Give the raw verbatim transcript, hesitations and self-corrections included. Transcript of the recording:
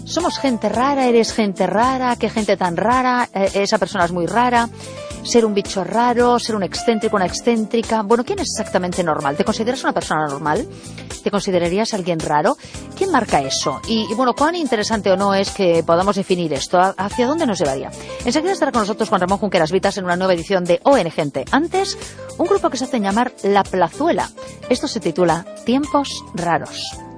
Somos gente rara, eres gente rara, qué gente tan rara, eh, esa persona es muy rara. Ser un bicho raro, ser un excéntrico, una excéntrica. Bueno, ¿quién es exactamente normal? ¿Te consideras una persona normal? ¿Te considerarías alguien raro? ¿Quién marca eso? Y, y bueno, cuán interesante o no es que podamos definir esto. ¿Hacia dónde nos llevaría? Enseguida estará con nosotros Juan Ramón Junqueras Vitas en una nueva edición de O N Gente. Antes, un grupo que se hace llamar La Plazuela. Esto se titula Tiempos Raros.